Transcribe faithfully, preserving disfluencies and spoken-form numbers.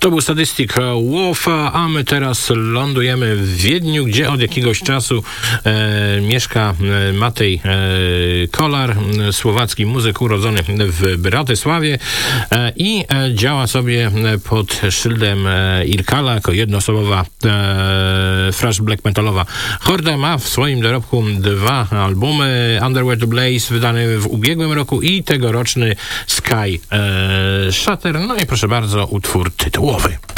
To był Sadistic Wolf, a my teraz lądujemy w Wiedniu, gdzie od jakiegoś czasu e, mieszka e, Matej e, Kolar, słowacki muzyk urodzony w Bratysławie e, i e, działa sobie pod szyldem e, Irkala jako jednoosobowa e, thrash black metalowa horda. Ma w swoim dorobku dwa albumy, Underwear to Blaze wydany w ubiegłym roku i tegoroczny Sky e, Shatter. No i proszę bardzo, utwór tytułowy.